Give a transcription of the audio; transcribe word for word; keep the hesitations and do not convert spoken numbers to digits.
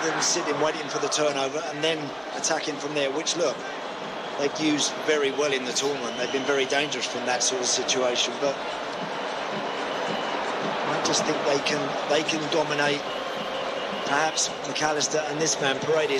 than sitting waiting for the turnover and then attacking from there, which, look, they've used very well in the tournament. They've been very dangerous from that sort of situation, but I just think they can they can dominate perhaps McAllister and this man Paredes.